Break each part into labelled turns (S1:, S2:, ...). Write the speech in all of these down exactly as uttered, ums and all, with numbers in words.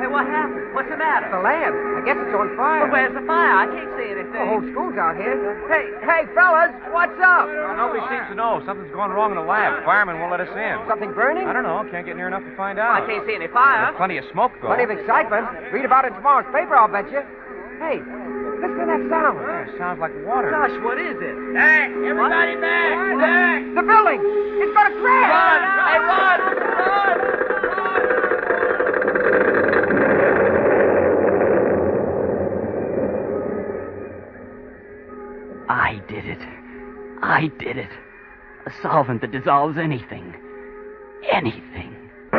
S1: Hey, what happened? What's the matter?
S2: The lab. I guess it's on fire.
S1: Well, where's the fire? I can't see anything.
S2: The whole school's out here. Hey, hey, fellas, what's up?
S3: Well, nobody seems to know. Something's gone wrong in the lab. Firemen won't let us in.
S2: Something burning?
S3: I don't know. Can't get near enough to find out.
S1: Well, I can't see any fire.
S3: There's plenty of smoke, though.
S2: Plenty of excitement. Read about it in tomorrow's paper, I'll bet you. Hey, listen to that sound.
S3: Yeah, it sounds like water.
S1: Gosh, what is it?
S4: Hey, everybody back! Back!
S2: The building! It's going to crash!
S1: Run! Hey, run! Run!
S5: I did it. I did it. A solvent that dissolves anything. Anything.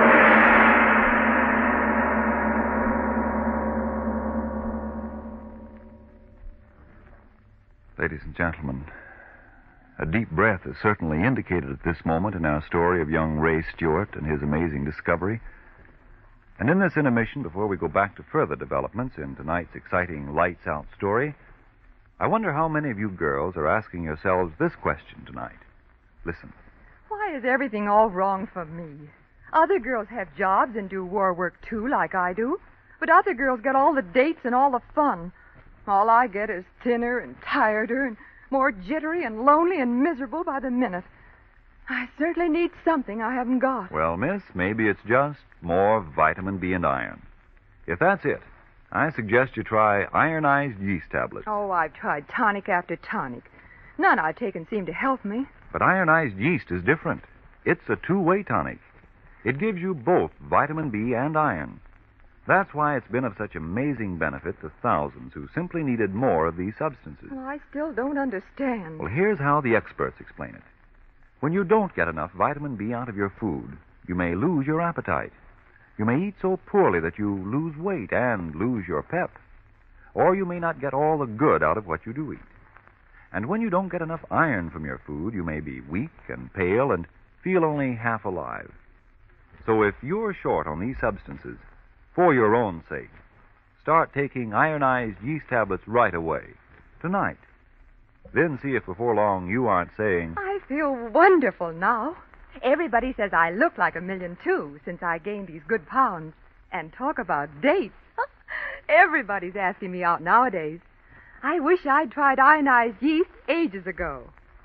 S6: Ladies and gentlemen, a deep breath is certainly indicated at this moment in our story of young Ray Stewart and his amazing discovery. And in this intermission, before we go back to further developments in tonight's exciting Lights Out story, I wonder how many of you girls are asking yourselves this question tonight. Listen.
S7: Why is everything all wrong for me? Other girls have jobs and do war work, too, like I do. But other girls get all the dates and all the fun. All I get is thinner and tireder and more jittery and lonely and miserable by the minute. I certainly need something I haven't got.
S6: Well, miss, maybe it's just more vitamin B and iron. If that's it, I suggest you try ironized yeast tablets.
S7: Oh, I've tried tonic after tonic. None I've taken seem to help me.
S6: But ironized yeast is different. It's a two-way tonic. It gives you both vitamin B and iron. That's why it's been of such amazing benefit to thousands who simply needed more of these substances.
S7: Well, I still don't understand.
S6: Well, here's how the experts explain it. When you don't get enough vitamin B out of your food, you may lose your appetite. You may eat so poorly that you lose weight and lose your pep. Or you may not get all the good out of what you do eat. And when you don't get enough iron from your food, you may be weak and pale and feel only half alive. So if you're short on these substances, for your own sake, start taking ironized yeast tablets right away, tonight. Then see if before long you aren't saying,
S7: I feel wonderful now. Everybody says I look like a million, too, since I gained these good pounds. And talk about dates. Everybody's asking me out nowadays. I wish I'd tried ionized yeast ages ago.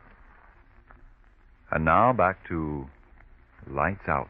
S6: And now back to Lights Out.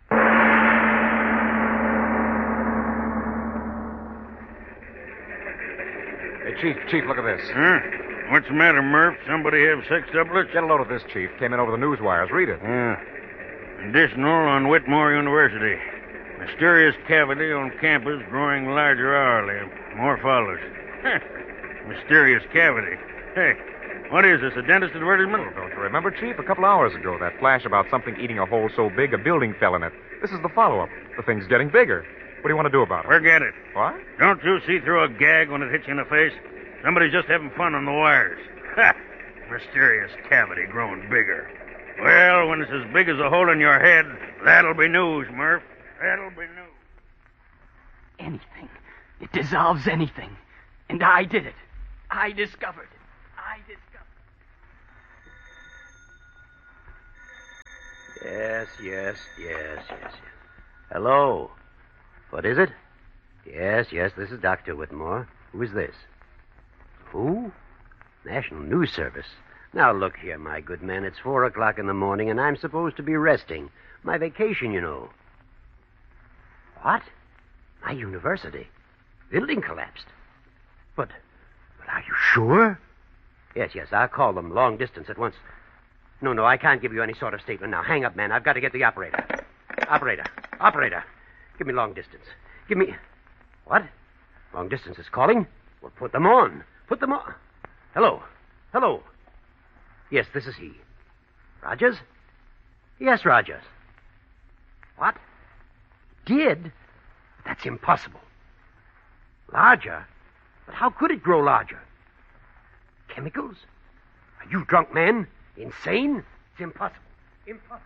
S3: Hey, Chief, Chief, look at this.
S4: Huh? What's the matter, Murph? Somebody have sex doublets?
S3: Get a load of this, Chief. Came in over the news wires. Read it.
S4: Yeah. Additional on Whitmore University. Mysterious cavity on campus growing larger hourly. More follows. Mysterious cavity. Hey, what is this, a dentist advertisement?
S3: Oh, don't you remember, Chief? A couple hours ago, that flash about something eating a hole so big a building fell in it. This is the follow-up. The thing's getting bigger. What do you want to do about it?
S4: Forget it.
S3: What?
S4: Don't you see through a gag when it hits you in the face? Somebody's just having fun on the wires. Ha! Mysterious cavity growing bigger. Well, when it's as big as a hole in your head, that'll be news, Murph. That'll be news.
S5: Anything. It dissolves anything. And I did it. I discovered it. I discovered it.
S8: Yes, yes, yes, yes, yes. Hello. What is it? Yes, yes, this is Doctor Whitmore. Who is this? Who? National News Service. Now, look here, my good man. It's four o'clock in the morning, and I'm supposed to be resting. My vacation, you know. What? My university. Building collapsed. But, but are you sure? Yes, yes, I'll call them long distance at once. No, no, I can't give you any sort of statement now. Hang up, man. I've got to get the operator. Operator. Operator. Give me long distance. Give me... What? Long distance is calling? Well, put them on. Put them on. Hello. Hello. Yes, this is he. Rogers? Yes, Rogers. What? Did? That's impossible. Larger? But how could it grow larger? Chemicals? Are you drunk, man? Insane? It's impossible. Impossible.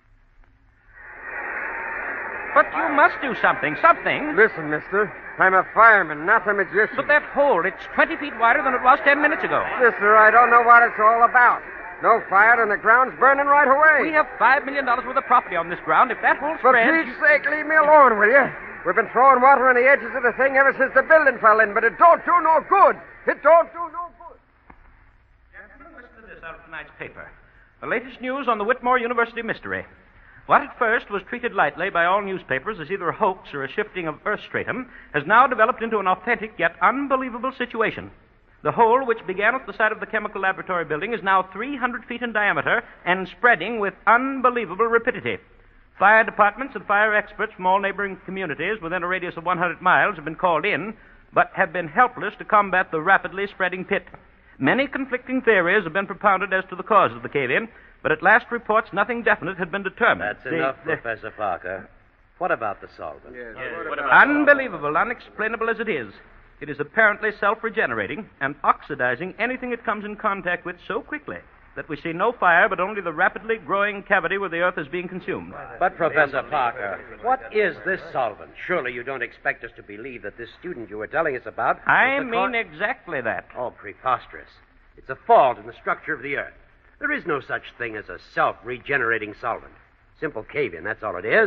S1: But you must do something, something.
S2: Listen, mister. I'm a fireman, not a magician.
S1: But that hole, it's twenty feet wider than it was ten minutes ago.
S2: Mister, I don't know what it's all about. No fire and the ground's burning right away.
S1: We have five million dollars worth of property on this ground. If that hole
S2: For
S1: spreads...
S2: Pete's sake, leave me alone, will you? We've been throwing water on the edges of the thing ever since the building fell in, but it don't do no good. It don't do no good.
S1: Gentlemen, listen to this out of tonight's paper. The latest news on the Whitmore University mystery. What at first was treated lightly by all newspapers as either a hoax or a shifting of earth stratum has now developed into an authentic yet unbelievable situation. The hole, which began at the side of the chemical laboratory building, is now three hundred feet in diameter and spreading with unbelievable rapidity. Fire departments and fire experts from all neighboring communities within a radius of one hundred miles have been called in, but have been helpless to combat the rapidly spreading pit. Many conflicting theories have been propounded as to the cause of the cave-in, but at last reports nothing definite had been determined.
S8: That's
S1: The-
S8: enough,
S1: the-
S8: Professor Parker. What about the solvent?
S2: Yes.
S1: Unbelievable, unexplainable as it is, it is apparently self-regenerating and oxidizing anything it comes in contact with so quickly that we see no fire but only the rapidly growing cavity where the earth is being consumed.
S8: But, Professor Parker, what is this solvent? Surely you don't expect us to believe that this student you were telling us about...
S1: I
S8: was the
S1: mean
S8: co-
S1: exactly that.
S8: Oh, preposterous. It's a fault in the structure of the earth. There is no such thing as a self-regenerating solvent. Simple cave-in, that's all it is.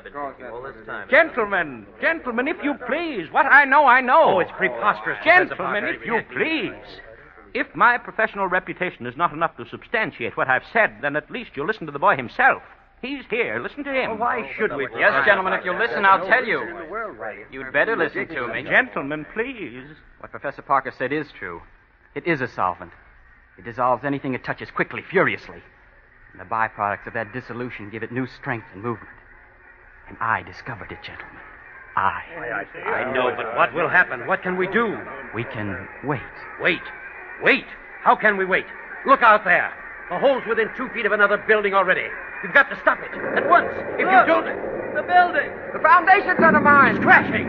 S1: Gentlemen, gentlemen, if you please, what I know, I know.
S8: Oh, it's preposterous, Professor
S1: Gentlemen,
S8: Parker.
S1: if you please. If my professional reputation is not enough to substantiate what I've said, then at least you'll listen to the boy himself. He's here. Listen to him.
S8: Well, why should we?
S5: Yes, gentlemen, if you'll listen, I'll tell you. You'd better listen to me.
S1: Gentlemen, please.
S5: What Professor Parker said is true. It is a solvent. It dissolves anything it touches quickly, furiously. And the byproducts of that dissolution give it new strength and movement. And I discovered it, gentlemen. I.
S8: I know, but what will happen? What can we do?
S5: We can wait.
S8: Wait. Wait. How can we wait? Look out there. The hole's within two feet of another building already. We've got to stop it. At once. If you don't...
S2: The building! The foundation's undermined!
S8: It's crashing!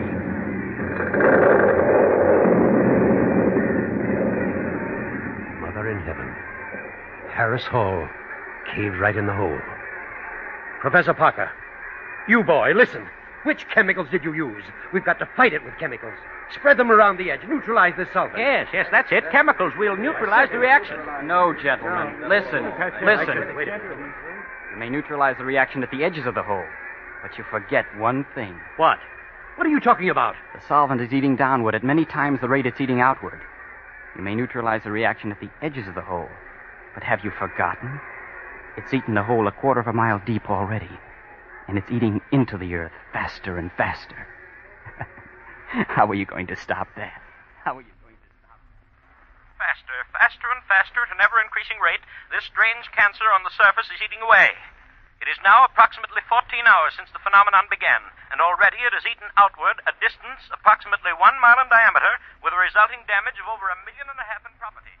S8: Mother in heaven. Harris Hall caved right in the hole. Professor Parker, you boy, listen. Which chemicals did you use? We've got to fight it with chemicals. Spread them around the edge. Neutralize this solvent.
S1: Yes, yes, that's it. Chemicals. We'll neutralize the reaction.
S5: No, gentlemen. Listen. Listen. You may neutralize the reaction at the edges of the hole, but you forget one thing.
S8: What? What are you talking about?
S5: The solvent is eating downward at many times the rate it's eating outward. You may neutralize the reaction at the edges of the hole, but have you forgotten? It's eaten the hole a quarter of a mile deep already, and it's eating into the earth faster and faster. How are you going to stop that? How are you going to stop that?
S1: Faster, faster and faster at an ever-increasing rate, this strange cancer on the surface is eating away. It is now approximately fourteen hours since the phenomenon began, and already it has eaten outward a distance approximately one mile in diameter, with a resulting damage of over a million and a half in property.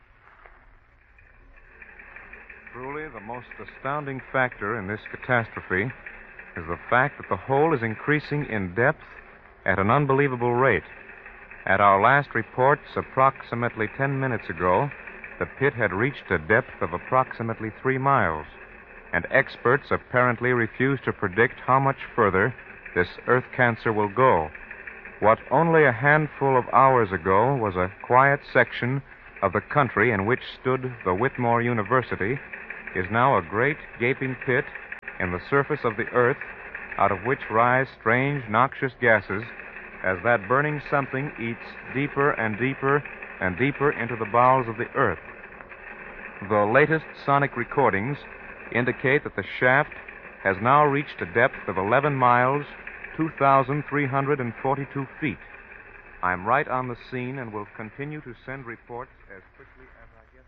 S3: Truly, the most astounding factor in this catastrophe is the fact that the hole is increasing in depth at an unbelievable rate. At our last reports, approximately ten minutes ago, the pit had reached a depth of approximately three miles, and experts apparently refuse to predict how much further this earth cancer will go. What only a handful of hours ago was a quiet section of the country in which stood the Whitmore University is now a great gaping pit in the surface of the earth, out of which rise strange noxious gases as that burning something eats deeper and deeper and deeper into the bowels of the earth. The latest sonic recordings indicate that the shaft has now reached a depth of eleven miles, two thousand three hundred forty-two feet. I'm right on the scene and will continue to send reports as quickly as I get them.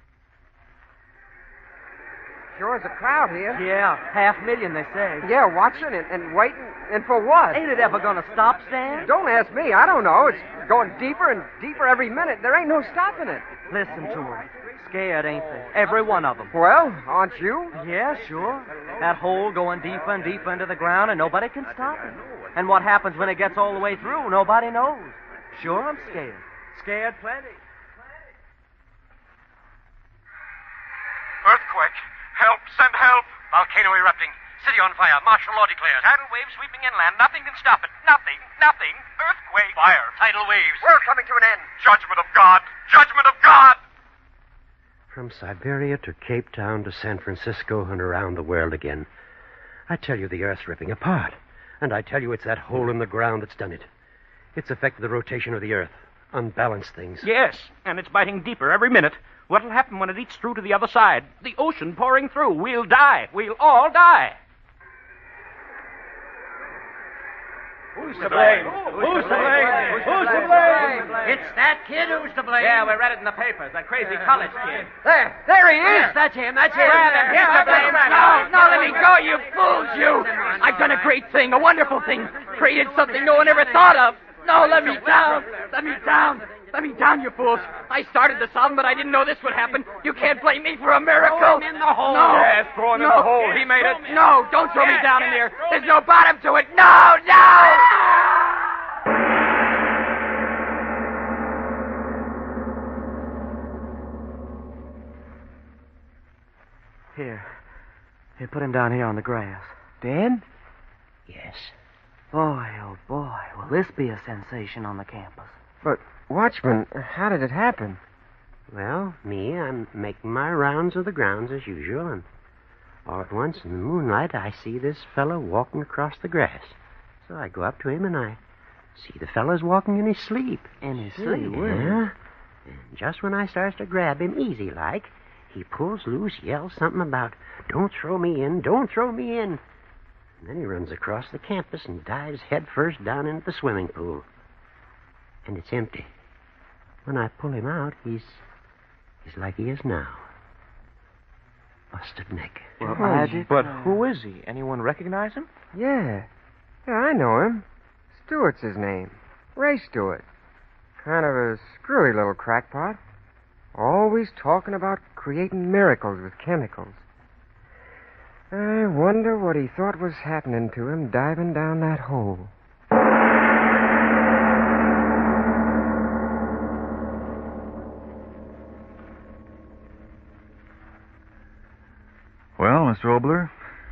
S2: Sure is a crowd here.
S9: Yeah, half million, they say.
S2: Yeah, watching and, and waiting. And for what?
S9: Ain't it ever gonna stop, Stan?
S2: Don't ask me. I don't know. It's going deeper and deeper every minute. There ain't no stopping it.
S9: Listen to them. Scared, ain't they? Every one of them.
S2: Well, aren't you?
S9: Yeah, sure. That hole going deeper and deeper into the ground, and nobody can stop it. And what happens when it gets all the way through, nobody knows. Sure, I'm scared. Scared plenty.
S3: Earthquake! Help! Send help!
S8: Volcano erupting. City on fire. Martial law declared.
S1: Tidal waves sweeping inland. Nothing can stop it. Nothing. Nothing. Earthquake.
S8: Fire. Tidal waves.
S2: World coming to an end.
S3: Judgment of God! Judgment of God!
S8: From Siberia to Cape Town to San Francisco and around the world again. I tell you, the Earth's ripping apart. And I tell you, it's that hole in the ground that's done it. It's affected the rotation of the earth, unbalanced things.
S1: Yes, and it's biting deeper every minute. What'll happen when it eats through to the other side? The ocean pouring through. We'll die. We'll all die.
S2: Who's to blame? Who's to blame? Who's to blame?
S10: It's that kid who's to blame.
S5: Yeah, we read it in the papers. That crazy college kid.
S2: There, there he is.
S10: Yes, that's him. That's him.
S5: Well, then, here's the blame.
S10: No, no, let me go, you fools, you. I've done a great thing, a wonderful thing. Created something no one ever thought of. No, let me down. Let me down. Let me down, you fools. I started the problem, but I didn't know this would happen. You can't blame me for a miracle. Throw him in the hole. No.
S1: Yes, throw him
S10: no.
S1: in the hole. He made it.
S10: No, don't throw me down in there. There's no bottom to it. No, no!
S9: Here. Here, put him down here on the grass.
S10: Dan?
S8: Yes.
S9: Boy, oh boy, will this be a sensation on the campus.
S2: But, Watchman, how did it happen?
S8: Well, me, I'm making my rounds of the grounds as usual, and all at once in the moonlight I see this fellow walking across the grass. So I go up to him and I see the fellow's walking in his sleep.
S9: In his sleep?
S8: Yeah. And just when I starts to grab him easy like, he pulls loose, yells something about, "Don't throw me in, don't throw me in." And then he runs across the campus and dives headfirst down into the swimming pool. And it's empty. When I pull him out, he's he's like he is now. Busted neck.
S3: Well,
S9: Magic.
S3: but who is he? Anyone recognize him?
S2: Yeah. Yeah, I know him. Stewart's his name. Ray Stewart. Kind of a screwy little crackpot. Always talking about creating miracles with chemicals. I wonder what he thought was happening to him diving down that hole.
S6: Well, Mister Obler,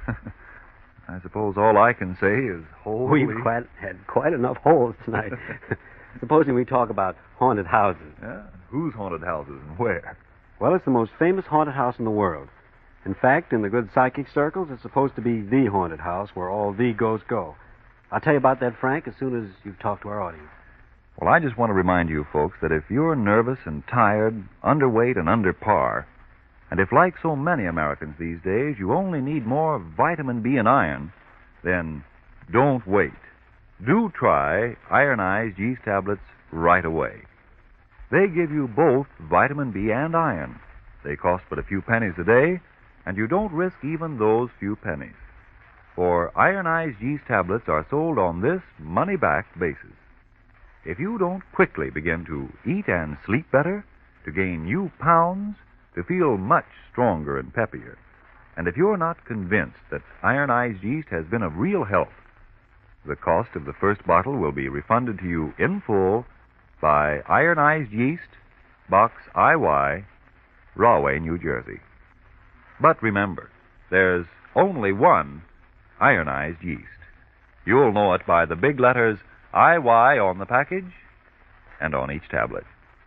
S6: I suppose all I can say is holy...
S8: We've quite, had quite enough holes tonight. Supposing we talk about haunted houses.
S6: Yeah, whose haunted houses and where?
S8: Well, it's the most famous haunted house in the world. In fact, in the good psychic circles, it's supposed to be the haunted house where all the ghosts go. I'll tell you about that, Frank, as soon as you've talked to our audience.
S6: Well, I just want to remind you folks that if you're nervous and tired, underweight and under par, and if, like so many Americans these days, you only need more vitamin B and iron, then don't wait. Do try Ironized Yeast Tablets right away. They give you both vitamin B and iron. They cost but a few pennies a day, and you don't risk even those few pennies. For Ironized Yeast Tablets are sold on this money-back basis. If you don't quickly begin to eat and sleep better, to gain new pounds, to feel much stronger and peppier, and if you're not convinced that Ironized Yeast has been of real help, the cost of the first bottle will be refunded to you in full by Ironized Yeast, Box I Y, Rahway, New Jersey. But remember, there's only one Ironized Yeast. You'll know it by the big letters I Y on the package and on each tablet.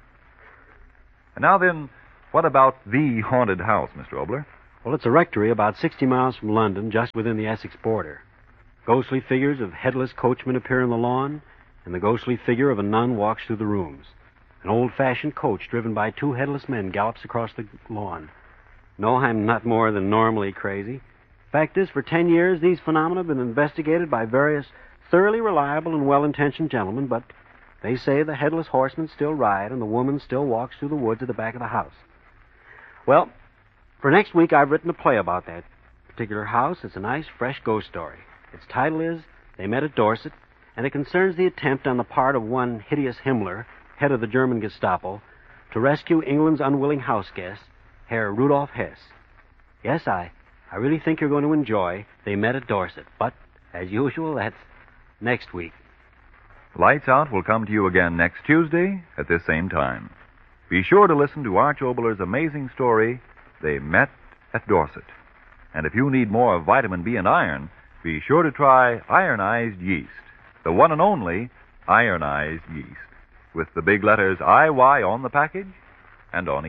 S6: And now then, what about the haunted house, Mister Obler?
S8: Well, it's a rectory about sixty miles from London, just within the Essex border. Ghostly figures of headless coachmen appear on the lawn, and the ghostly figure of a nun walks through the rooms. An old-fashioned coach driven by two headless men gallops across the lawn. No, I'm not more than normally crazy. Fact is, for ten years, these phenomena have been investigated by various thoroughly reliable and well-intentioned gentlemen, but they say the headless horsemen still ride and the woman still walks through the woods at the back of the house. Well, for next week, I've written a play about that particular house. It's a nice, fresh ghost story. Its title is They Met at Dorset, and it concerns the attempt on the part of one hideous Himmler, head of the German Gestapo, to rescue England's unwilling house guest, Herr Rudolf Hess. Yes, I, I really think you're going to enjoy They Met at Dorset, but, as usual, that's next week.
S6: Lights Out will come to you again next Tuesday at this same time. Be sure to listen to Arch Obler's amazing story, They Met at Dorset. And if you need more vitamin B and iron, be sure to try Ironized Yeast, the one and only Ironized Yeast, with the big letters I Y on the package and on